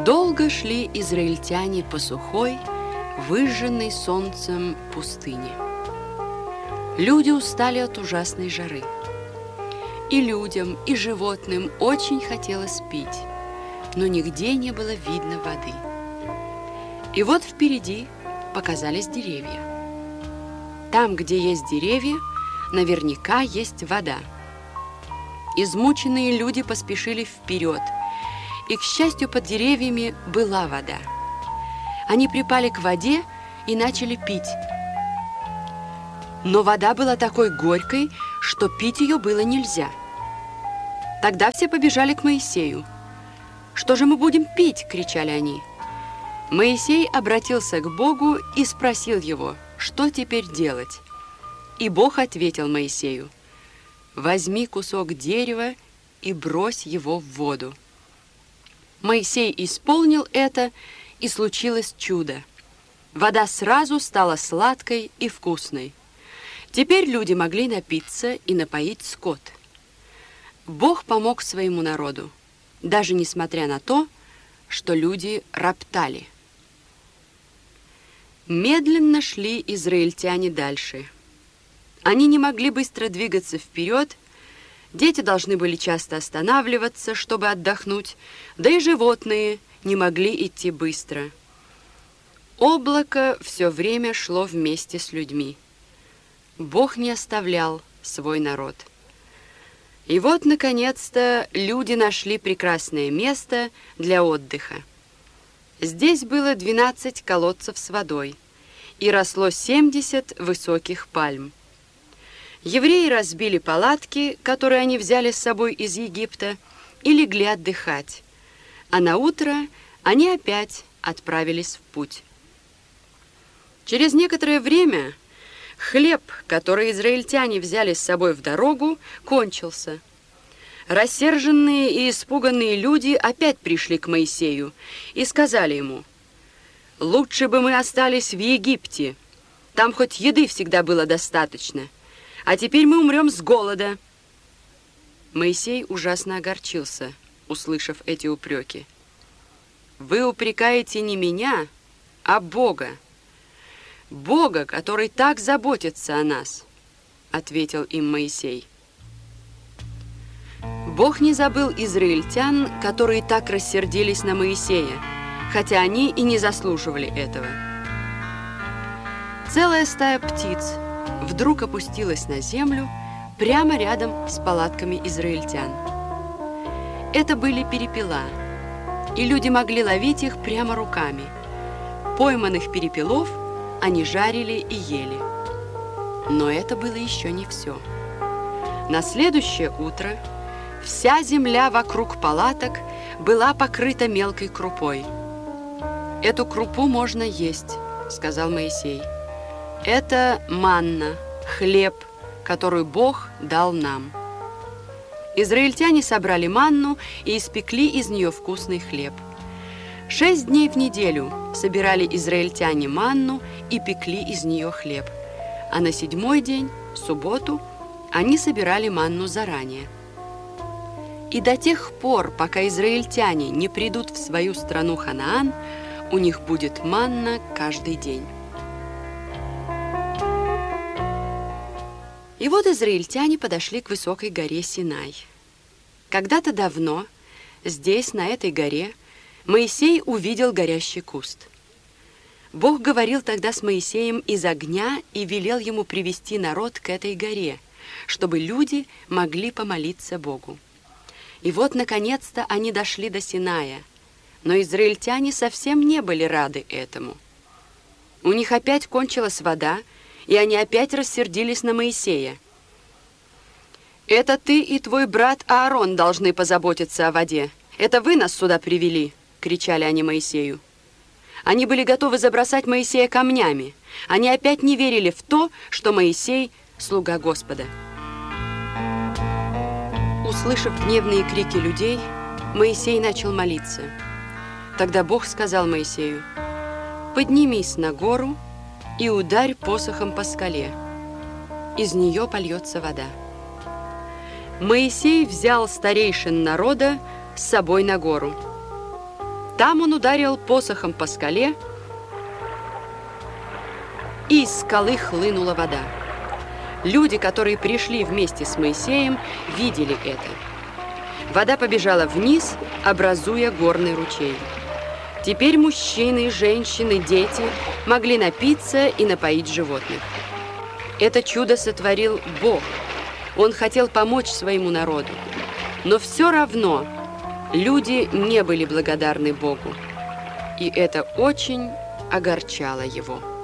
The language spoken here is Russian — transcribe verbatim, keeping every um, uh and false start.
Долго шли израильтяне по сухой, выжженной солнцем пустыне. Люди устали от ужасной жары. И людям, и животным очень хотелось пить, но нигде не было видно воды. И вот впереди показались деревья. Там, где есть деревья, наверняка есть вода. Измученные люди поспешили вперед, и, к счастью, под деревьями была вода. Они припали к воде и начали пить. Но вода была такой горькой, что пить ее было нельзя. Тогда все побежали к Моисею. «Что же мы будем пить?» – кричали они. Моисей обратился к Богу и спросил его, что теперь делать. И Бог ответил Моисею: «Возьми кусок дерева и брось его в воду». Моисей исполнил это, и случилось чудо. Вода сразу стала сладкой и вкусной. Теперь люди могли напиться и напоить скот. Бог помог своему народу, даже несмотря на то, что люди роптали. Медленно шли израильтяне дальше. Они не могли быстро двигаться вперед, дети должны были часто останавливаться, чтобы отдохнуть, да и животные не могли идти быстро. Облако все время шло вместе с людьми. Бог не оставлял свой народ. И вот, наконец-то, люди нашли прекрасное место для отдыха. Здесь было двенадцать колодцев с водой, и росло семьдесят высоких пальм. Евреи разбили палатки, которые они взяли с собой из Египта, и легли отдыхать. А на утро они опять отправились в путь. Через некоторое время хлеб, который израильтяне взяли с собой в дорогу, кончился. Рассерженные и испуганные люди опять пришли к Моисею и сказали ему: «Лучше бы мы остались в Египте. Там хоть еды всегда было достаточно. А теперь мы умрем с голода». Моисей ужасно огорчился, услышав эти упреки. «Вы упрекаете не меня, а Бога. Бога, который так заботится о нас», — ответил им Моисей. Бог не забыл израильтян, которые так рассердились на Моисея, хотя они и не заслуживали этого. Целая стая птиц вдруг опустилась на землю прямо рядом с палатками израильтян. Это были перепела, и люди могли ловить их прямо руками. Пойманных перепелов они жарили и ели. Но это было еще не все. На следующее утро вся земля вокруг палаток была покрыта мелкой крупой. «Эту крупу можно есть», — сказал Моисей. «Это манна, хлеб, которую Бог дал нам». Израильтяне собрали манну и испекли из нее вкусный хлеб. Шесть дней в неделю собирали израильтяне манну и пекли из нее хлеб. А на седьмой день, субботу, они собирали манну заранее. И до тех пор, пока израильтяне не придут в свою страну Ханаан, у них будет манна каждый день. И вот израильтяне подошли к высокой горе Синай. Когда-то давно здесь, на этой горе, Моисей увидел горящий куст. Бог говорил тогда с Моисеем из огня и велел ему привести народ к этой горе, чтобы люди могли помолиться Богу. И вот, наконец-то, они дошли до Синая, но израильтяне совсем не были рады этому. У них опять кончилась вода, и они опять рассердились на Моисея. «Это ты и твой брат Аарон должны позаботиться о воде. Это вы нас сюда привели!» — кричали они Моисею. Они были готовы забросать Моисея камнями. Они опять не верили в то, что Моисей — слуга Господа. Услышав гневные крики людей, Моисей начал молиться. Тогда Бог сказал Моисею: «Поднимись на гору и ударь посохом по скале. Из нее польется вода». Моисей взял старейшин народа с собой на гору. Там он ударил посохом по скале, и из скалы хлынула вода. Люди, которые пришли вместе с Моисеем, видели это. Вода побежала вниз, образуя горный ручей. Теперь мужчины, женщины, дети могли напиться и напоить животных. Это чудо сотворил Бог. Он хотел помочь своему народу. Но все равно люди не были благодарны Богу. И это очень огорчало его.